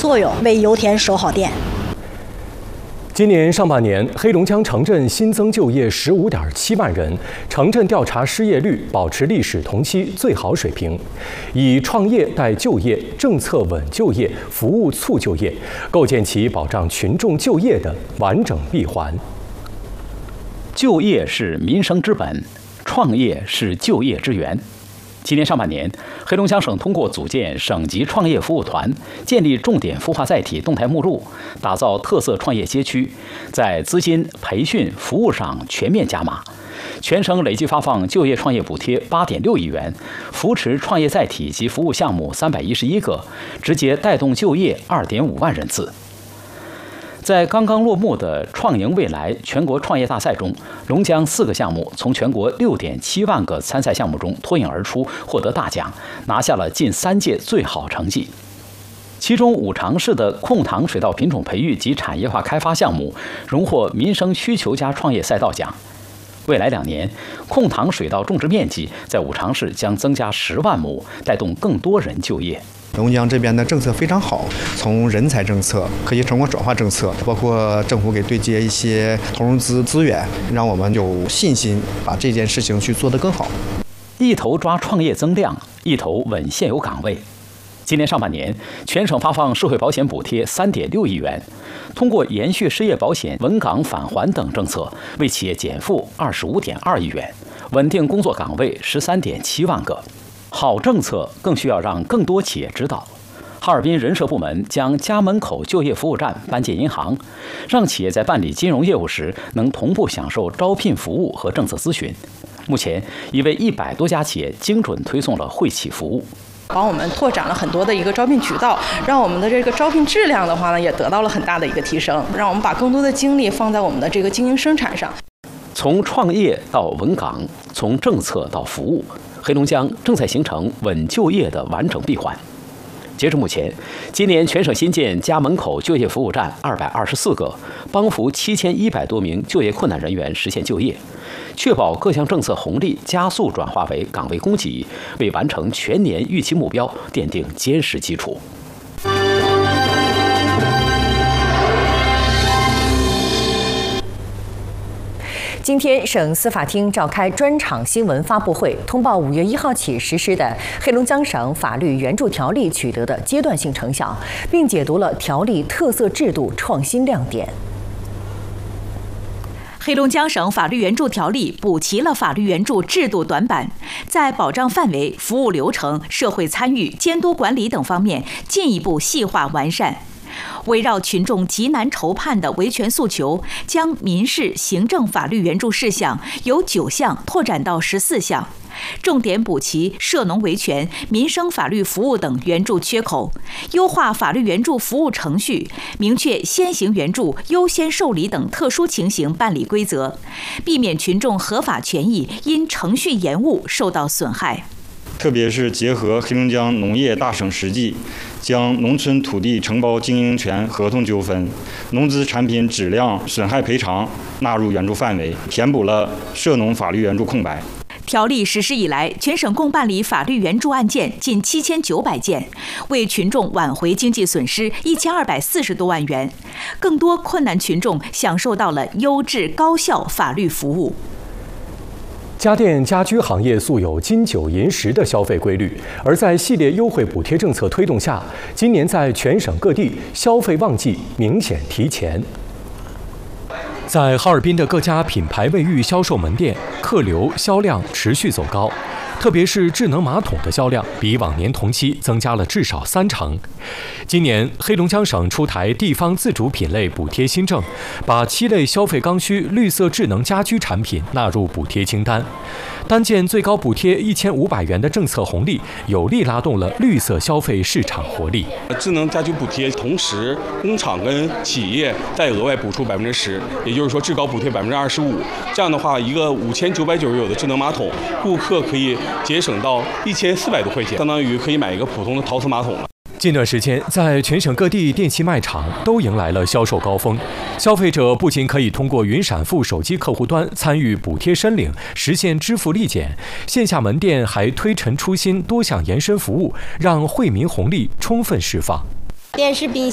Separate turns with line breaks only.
作用，为油田守好电。
今年上半年，黑龙江城镇新增就业15.7万人，城镇调查失业率保持历史同期最好水平，以创业带就业、政策稳就业、服务促就业，构建起保障群众就业的完整闭环。
就业是民生之本，创业是就业之源。今年上半年，黑龙江省通过组建省级创业服务团，建立重点孵化载体动态目录，打造特色创业街区，在资金、培训、服务上全面加码。全省累计发放就业创业补贴8.6亿元，扶持创业载体及服务项目311个，直接带动就业2.5万人次。在刚刚落幕的创赢未来全国创业大赛中，龙江4个项目从全国6.7万个参赛项目中脱颖而出，获得大奖，拿下了近3届最好成绩。其中五常市的控糖水稻品种培育及产业化开发项目荣获民生需求加创业赛道奖。未来2年，控糖水稻种植面积在五常市将增加10万亩，带动更多人就业。
龙江这边的政策非常好，从人才政策、科技成果转化政策，包括政府给对接一些投融资资源，让我们有信心把这件事情去做得更好。
一头抓创业增量，一头稳现有岗位。今年上半年，全省发放社会保险补贴3.6亿元，通过延续失业保险、稳岗返还等政策，为企业减负25.2亿元，稳定工作岗位13.7万个。好政策更需要让更多企业知道。哈尔滨人社部门将家门口就业服务站搬进银行，让企业在办理金融业务时能同步享受招聘服务和政策咨询。目前已为100多家企业精准推送了惠企服务，
帮我们拓展了很多的一个招聘渠道，让我们的这个招聘质量的话呢，也得到了很大的一个提升，让我们把更多的精力放在我们的这个经营生产上。
从创业到稳岗，从政策到服务，黑龙江正在形成稳就业的完整闭环。截至目前，今年全省新建家门口就业服务站224个，帮扶7100多名就业困难人员实现就业，确保各项政策红利加速转化为岗位供给，为完成全年预期目标奠定坚实基础。
今天，省司法厅召开专场新闻发布会，通报5月1号起实施的黑龙江省法律援助条例取得的阶段性成效，并解读了条例特色制度创新亮点。
黑龙江省法律援助条例补齐了法律援助制度短板，在保障范围、服务流程、社会参与、监督管理等方面进一步细化完善。围绕群众急难愁盼的维权诉求，将民事、行政法律援助事项由9项拓展到14项，重点补齐涉农维权、民生法律服务等援助缺口，优化法律援助服务程序，明确先行援助、优先受理等特殊情形办理规则，避免群众合法权益因程序延误受到损害。
特别是结合黑龙江农业大省实际，将农村土地承包经营权合同纠纷、农资产品质量损害赔偿纳入援助范围，填补了涉农法律援助空白。
条例实施以来，全省共办理法律援助案件近7900件，为群众挽回经济损失1240多万元，更多困难群众享受到了优质高效法律服务。
家电家居行业素有金9银10的消费规律，而在系列优惠补贴政策推动下，今年在全省各地消费旺季明显提前。在哈尔滨的各家品牌卫浴销售门店，客流销量持续走高，特别是智能马桶的销量比往年同期增加了至少3成。今年，黑龙江省出台地方自主品类补贴新政，把7类消费刚需绿色智能家居产品纳入补贴清单。单件最高补贴1500元的政策红利，有力拉动了绿色消费市场活力。
智能家居补贴同时，工厂跟企业再额外补助10%，也就是说至高补贴25%。这样的话，一个5999的智能马桶，顾客可以节省到1400多块钱，相当于可以买一个普通的陶瓷马桶了。
近段时间，在全省各地电器卖场都迎来了销售高峰，消费者不仅可以通过云闪付手机客户端参与补贴申领，实现支付立减，线下门店还推陈出新多项延伸服务，让惠民红利充分释放。
电视、冰